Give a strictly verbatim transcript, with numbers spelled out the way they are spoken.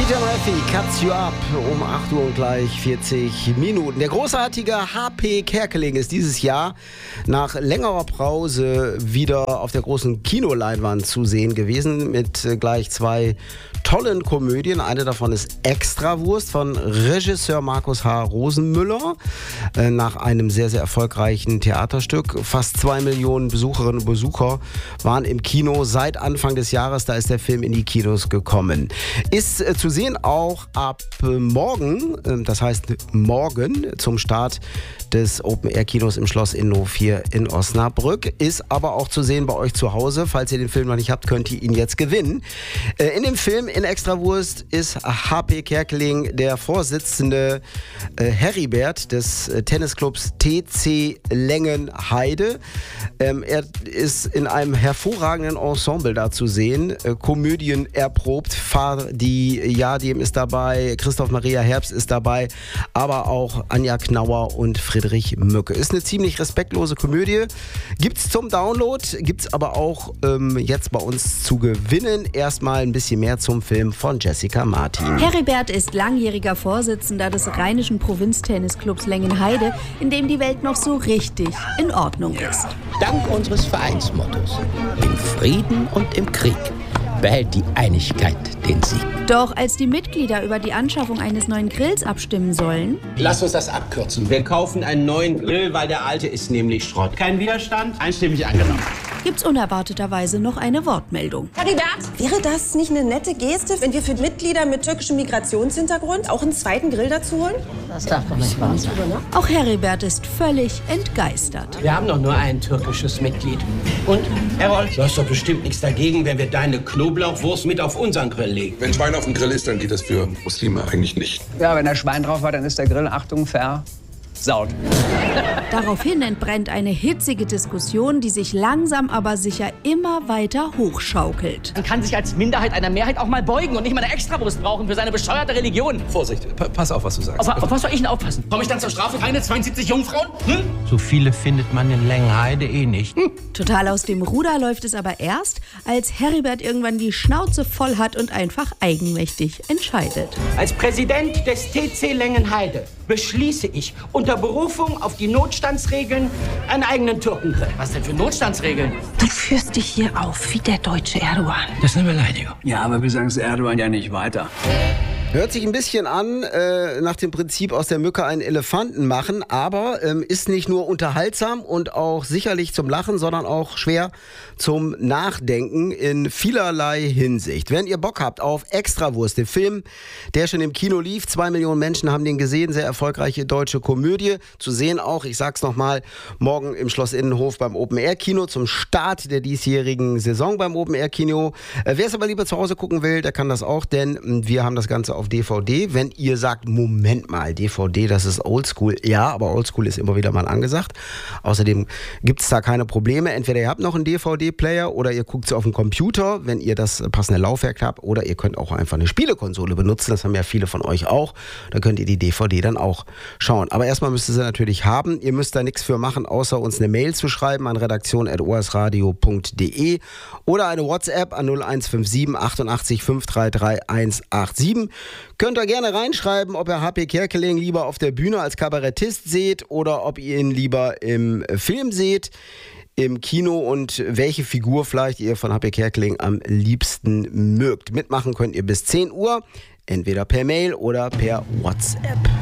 D J Murphy, Cuts You Up um acht Uhr und gleich vierzig Minuten. Der großartige H P Kerkeling ist dieses Jahr nach längerer Pause wieder auf der großen Kinoleinwand zu sehen gewesen mit gleich zwei tollen Komödien. Eine davon ist Extrawurst von Regisseur Markus H. Rosenmüller äh, nach einem sehr, sehr erfolgreichen Theaterstück. Fast zwei Millionen Besucherinnen und Besucher waren im Kino seit Anfang des Jahres. Da ist der Film in die Kinos gekommen. Ist äh, zu sehen auch ab äh, morgen, äh, das heißt morgen zum Start des Open-Air-Kinos im Schloss Innenhof hier in Osnabrück. Ist aber auch zu sehen bei euch zu Hause. Falls ihr den Film noch nicht habt, könnt ihr ihn jetzt gewinnen. Äh, in dem Film in Extrawurst ist H P Kerkeling der Vorsitzende äh, Heribert des äh, Tennisclubs T C Lengenheide. Ähm, er ist in einem hervorragenden Ensemble da zu sehen. Äh, Komödien erprobt. Fadi Yadim ist dabei, Christoph Maria Herbst ist dabei, aber auch Anja Knauer und Friedrich Mücke. Ist eine ziemlich respektlose Komödie. Gibt's zum Download, gibt's aber auch ähm, jetzt bei uns zu gewinnen. Erstmal ein bisschen mehr zum Film von Jessica Martin. Heribert ist langjähriger Vorsitzender des rheinischen Provinztennisclubs Lengenheide, in dem die Welt noch so richtig in Ordnung ist. Dank unseres Vereinsmottos, im Frieden und im Krieg, behält die Einigkeit den Sieg. Doch als die Mitglieder über die Anschaffung eines neuen Grills abstimmen sollen... Lass uns das abkürzen. Wir kaufen einen neuen Grill, weil der alte ist nämlich Schrott. Kein Widerstand? Einstimmig angenommen. Gibt's unerwarteterweise noch eine Wortmeldung. Heribert, wäre das nicht eine nette Geste, wenn wir für Mitglieder mit türkischem Migrationshintergrund auch einen zweiten Grill dazu holen? Das darf doch nicht wahr sein. Auch Heribert ist völlig entgeistert. Wir haben doch nur ein türkisches Mitglied. Und, Errol, du hast doch bestimmt nichts dagegen, wenn wir deine Knoblauchwurst mit auf unseren Grill legen. Wenn Schwein auf dem Grill ist, dann geht das für Muslime eigentlich nicht. Ja, wenn da Schwein drauf war, dann ist der Grill, Achtung, versaut. Daraufhin entbrennt eine hitzige Diskussion, die sich langsam aber sicher immer weiter hochschaukelt. Man kann sich als Minderheit einer Mehrheit auch mal beugen und nicht mal eine Extrawurst brauchen für seine bescheuerte Religion. Vorsicht, pa- pass auf, was du sagst. Auf, auf was soll ich denn aufpassen? Komme ich dann zur Strafe? Keine zweiundsiebzig Jungfrauen? Hm? So viele findet man in Lengenheide eh nicht. Hm. Total aus dem Ruder läuft es aber erst, als Heribert irgendwann die Schnauze voll hat und einfach eigenmächtig entscheidet. Als Präsident des T C Lengenheide beschließe ich unter Berufung auf die Notstandsregeln einen eigenen Türkengrill. Was denn für Notstandsregeln? Du führst dich hier auf wie der deutsche Erdogan. Das ist eine Beleidigung. Ja, aber wir sagen es Erdogan ja nicht weiter. Hört sich ein bisschen an, äh, nach dem Prinzip aus der Mücke einen Elefanten machen, aber ähm, ist nicht nur unterhaltsam und auch sicherlich zum Lachen, sondern auch schwer zum Nachdenken in vielerlei Hinsicht. Wenn ihr Bock habt auf Extrawurst, den Film, der schon im Kino lief, zwei Millionen Menschen haben den gesehen, sehr erfolgreiche deutsche Komödie, zu sehen auch, ich sag's nochmal, morgen im Schloss Innenhof beim Open-Air-Kino zum Start der diesjährigen Saison beim Open-Air-Kino. Äh, wer es aber lieber zu Hause gucken will, der kann das auch, denn wir haben das Ganze auf D V D. Wenn ihr sagt, Moment mal, D V D, das ist Oldschool. Ja, aber Oldschool ist immer wieder mal angesagt. Außerdem gibt es da keine Probleme. Entweder ihr habt noch einen D V D-Player oder ihr guckt es auf dem Computer, wenn ihr das passende Laufwerk habt. Oder ihr könnt auch einfach eine Spielekonsole benutzen. Das haben ja viele von euch auch. Da könnt ihr die D V D dann auch schauen. Aber erstmal müsst ihr sie natürlich haben. Ihr müsst da nichts für machen, außer uns eine Mail zu schreiben an redaktion at orsradio punkt de oder eine WhatsApp an null eins fünf sieben achtundachtzig fünf drei drei eins acht sieben. Könnt ihr gerne reinschreiben, ob ihr H P Kerkeling lieber auf der Bühne als Kabarettist seht oder ob ihr ihn lieber im Film seht, im Kino und welche Figur vielleicht ihr von H P Kerkeling am liebsten mögt. Mitmachen könnt ihr bis zehn Uhr, entweder per Mail oder per WhatsApp.